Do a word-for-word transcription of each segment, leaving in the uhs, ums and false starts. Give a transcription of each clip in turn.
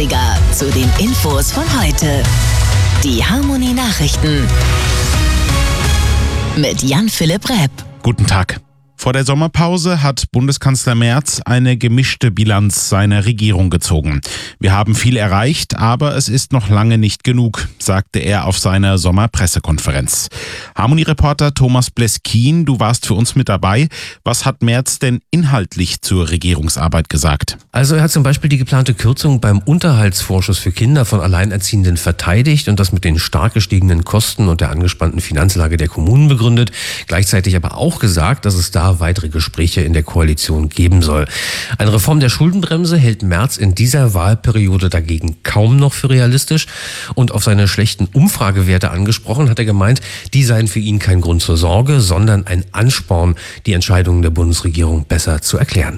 dreißiger zu den Infos von heute. Die Harmony Nachrichten mit Jan-Philipp Repp. Guten Tag. Vor der Sommerpause hat Bundeskanzler Merz eine gemischte Bilanz seiner Regierung gezogen. Wir haben viel erreicht, aber es ist noch lange nicht genug, sagte er auf seiner Sommerpressekonferenz. Harmony-Reporter Thomas Bleskin, du warst für uns mit dabei. Was hat Merz denn inhaltlich zur Regierungsarbeit gesagt? Also er hat zum Beispiel die geplante Kürzung beim Unterhaltsvorschuss für Kinder von Alleinerziehenden verteidigt und das mit den stark gestiegenen Kosten und der angespannten Finanzlage der Kommunen begründet. Gleichzeitig aber auch gesagt, dass es da weitere Gespräche in der Koalition geben soll. Eine Reform der Schuldenbremse hält Merz in dieser Wahlperiode dagegen kaum noch für realistisch. Und auf seine schlechten Umfragewerte angesprochen, hat er gemeint, die seien für ihn kein Grund zur Sorge, sondern ein Ansporn, die Entscheidungen der Bundesregierung besser zu erklären.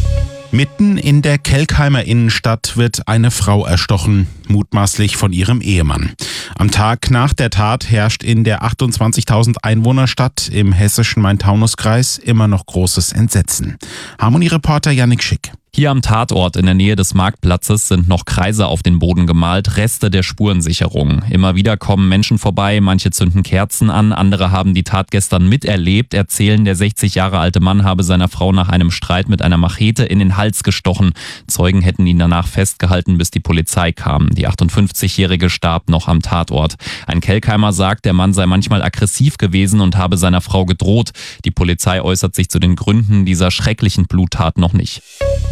Mitten in der Kelkheimer Innenstadt wird eine Frau erstochen, mutmaßlich von ihrem Ehemann. Am Tag nach der Tat herrscht in der achtundzwanzigtausend Einwohnerstadt im hessischen Main-Taunus-Kreis immer noch großes Entsetzen. Harmony-Reporter Yannick Schick. Hier am Tatort in der Nähe des Marktplatzes sind noch Kreise auf den Boden gemalt, Reste der Spurensicherung. Immer wieder kommen Menschen vorbei, manche zünden Kerzen an, andere haben die Tat gestern miterlebt, erzählen, der sechzig Jahre alte Mann habe seiner Frau nach einem Streit mit einer Machete in den Hals gestochen. Zeugen hätten ihn danach festgehalten, bis die Polizei kam. Die achtundfünfzigjährige starb noch am Tatort. Ein Kelkheimer sagt, der Mann sei manchmal aggressiv gewesen und habe seiner Frau gedroht. Die Polizei äußert sich zu den Gründen dieser schrecklichen Bluttat noch nicht.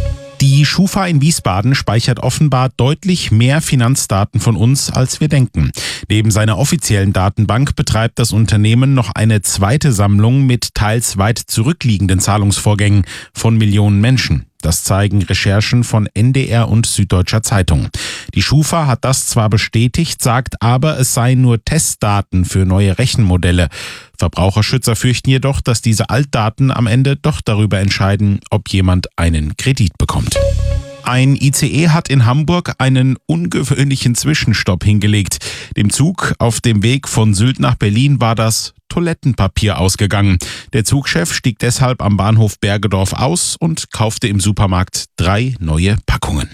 Die Schufa in Wiesbaden speichert offenbar deutlich mehr Finanzdaten von uns, als wir denken. Neben seiner offiziellen Datenbank betreibt das Unternehmen noch eine zweite Sammlung mit teils weit zurückliegenden Zahlungsvorgängen von Millionen Menschen. Das zeigen Recherchen von N D R und Süddeutscher Zeitung. Die Schufa hat das zwar bestätigt, sagt aber, es seien nur Testdaten für neue Rechenmodelle. Verbraucherschützer fürchten jedoch, dass diese Altdaten am Ende doch darüber entscheiden, ob jemand einen Kredit bekommt. Ein I C E hat in Hamburg einen ungewöhnlichen Zwischenstopp hingelegt. Dem Zug auf dem Weg von Sylt nach Berlin war das Toilettenpapier ausgegangen. Der Zugchef stieg deshalb am Bahnhof Bergedorf aus und kaufte im Supermarkt drei neue Packungen.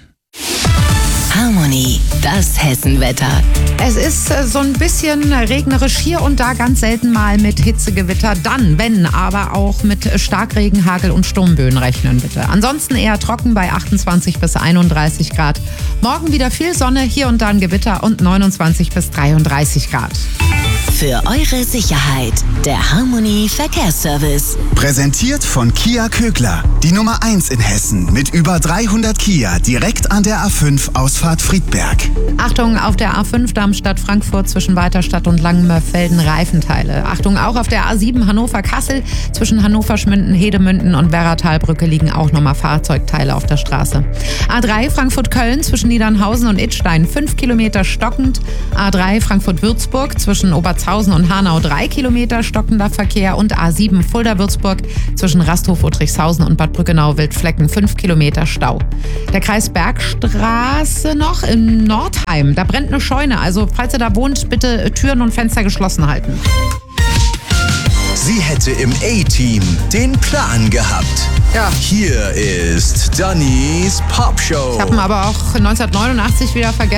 Harmony, das Hessenwetter. Es ist äh, so ein bisschen regnerisch hier und da, ganz selten mal mit Hitzegewitter. Dann, wenn, aber auch mit Starkregen, Hagel und Sturmböen rechnen bitte. Ansonsten eher trocken bei achtundzwanzig bis einunddreißig Grad. Morgen wieder viel Sonne, hier und da ein Gewitter und neunundzwanzig bis dreiunddreißig Grad. Für eure Sicherheit, der Harmony Verkehrsservice. Präsentiert von Kia Kögler, die Nummer eins in Hessen mit über dreihundert Kia direkt an der A fünf Ausfahrt Friedberg. Achtung auf der A fünf Darmstadt-Frankfurt zwischen Weiterstadt und Langenmörfelden Reifenteile. Achtung auch auf der A sieben Hannover-Kassel zwischen Hannover-Schmünden, Hedemünden und Werratalbrücke liegen auch nochmal Fahrzeugteile auf der Straße. A drei Frankfurt-Köln zwischen Niedernhausen und Idstein fünf Kilometer stockend. A drei Frankfurt-Würzburg zwischen Oberzhausen und Hanau drei Kilometer stockender Verkehr und A sieben Fulda-Würzburg zwischen Rasthof, Uttrichshausen und Bad Brückenau-Wildflecken fünf Kilometer Stau. Der Kreis Bergstraße noch in Nordheim, da brennt eine Scheune, also falls ihr da wohnt, bitte Türen und Fenster geschlossen halten. Sie hätte im A-Team den Plan gehabt. Ja. Hier ist Dannys Popshow. Ich habe ihn aber auch neunzehnhundertneunundachtzig wieder vergessen.